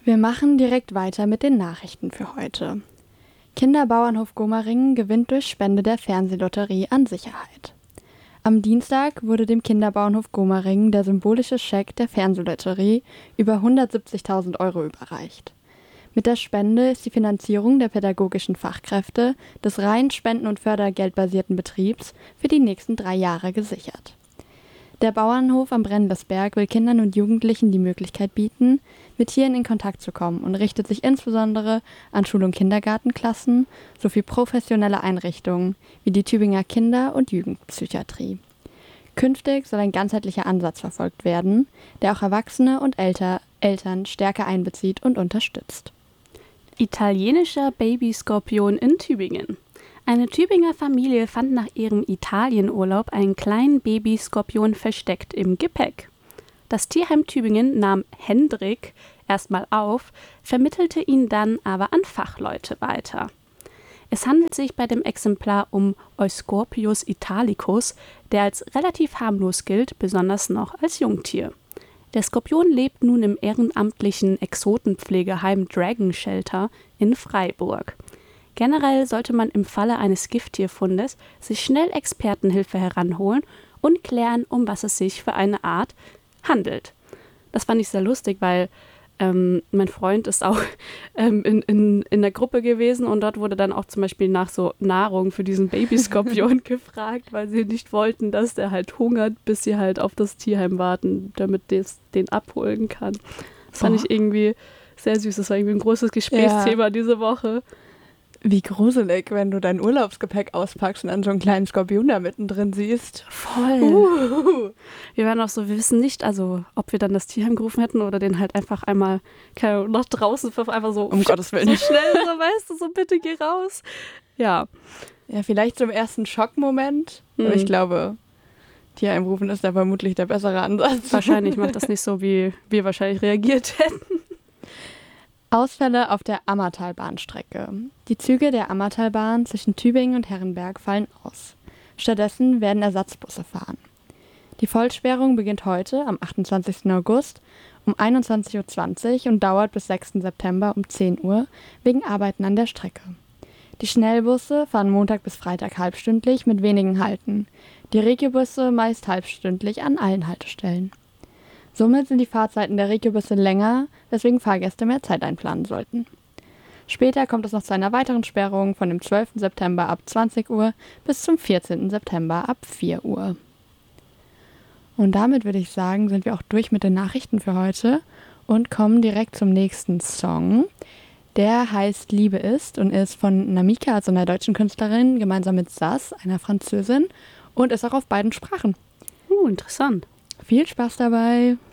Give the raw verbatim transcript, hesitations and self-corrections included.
Wir machen direkt weiter mit den Nachrichten für heute. Kinderbauernhof Gomaringen gewinnt durch Spende der Fernsehlotterie an Sicherheit. Am Dienstag wurde dem Kinderbauernhof Gomaringen der symbolische Scheck der Fernsehlotterie über hundertsiebzigtausend Euro überreicht. Mit der Spende ist die Finanzierung der pädagogischen Fachkräfte des rein spenden- und fördergeldbasierten Betriebs für die nächsten drei Jahre gesichert. Der Bauernhof am Brennlisberg will Kindern und Jugendlichen die Möglichkeit bieten, mit Tieren in Kontakt zu kommen und richtet sich insbesondere an Schul- und Kindergartenklassen sowie professionelle Einrichtungen wie die Tübinger Kinder- und Jugendpsychiatrie. Künftig soll ein ganzheitlicher Ansatz verfolgt werden, der auch Erwachsene und Elter- Eltern stärker einbezieht und unterstützt. Italienischer Babyskorpion in Tübingen. Eine Tübinger Familie fand nach ihrem Italienurlaub einen kleinen Babyskorpion versteckt im Gepäck. Das Tierheim Tübingen nahm Hendrik erstmal auf, vermittelte ihn dann aber an Fachleute weiter. Es handelt sich bei dem Exemplar um Euscorpius italicus, der als relativ harmlos gilt, besonders noch als Jungtier. Der Skorpion lebt nun im ehrenamtlichen Exotenpflegeheim Dragon Shelter in Freiburg. Generell sollte man im Falle eines Gifttierfundes sich schnell Expertenhilfe heranholen und klären, um was es sich für eine Art handelt. Das fand ich sehr lustig, weil ähm, mein Freund ist auch ähm, in, in, in der Gruppe gewesen und dort wurde dann auch zum Beispiel nach so Nahrung für diesen Babyskorpion gefragt, weil sie nicht wollten, dass der halt hungert, bis sie halt auf das Tierheim warten, damit des, den abholen kann. Das fand oh. ich irgendwie sehr süß. Das war irgendwie ein großes Gesprächsthema ja. diese Woche. Wie gruselig, wenn du dein Urlaubsgepäck auspackst und dann so einen kleinen Skorpion da mittendrin siehst. Voll. Uh. Wir waren auch so, wir wissen nicht, also ob wir dann das Tierheim gerufen hätten oder den halt einfach einmal keine Ahnung, nach draußen einfach so, um Gottes Willen, so schnell, so weißt du, so bitte geh raus. Ja. Ja, vielleicht zum ersten Schockmoment. Mhm. Aber ich glaube, Tierheim rufen ist da vermutlich der bessere Ansatz. Wahrscheinlich macht das nicht so, wie wir wahrscheinlich reagiert hätten. Ausfälle auf der Ammertalbahnstrecke. Die Züge der Ammertalbahn zwischen Tübingen und Herrenberg fallen aus. Stattdessen werden Ersatzbusse fahren. Die Vollsperrung beginnt heute, am achtundzwanzigsten August, um einundzwanzig Uhr zwanzig und dauert bis sechsten September um zehn Uhr wegen Arbeiten an der Strecke. Die Schnellbusse fahren Montag bis Freitag halbstündlich mit wenigen Halten. Die Regiobusse meist halbstündlich an allen Haltestellen. Somit sind die Fahrzeiten der Regiobusse länger, weswegen Fahrgäste mehr Zeit einplanen sollten. Später kommt es noch zu einer weiteren Sperrung von dem zwölften September ab zwanzig Uhr bis zum vierzehnten September ab vier Uhr. Und damit würde ich sagen, sind wir auch durch mit den Nachrichten für heute und kommen direkt zum nächsten Song. Der heißt Liebe ist und ist von Namika, also einer deutschen Künstlerin, gemeinsam mit Sass, einer Französin, und ist auch auf beiden Sprachen. Uh, interessant. Viel Spaß dabei!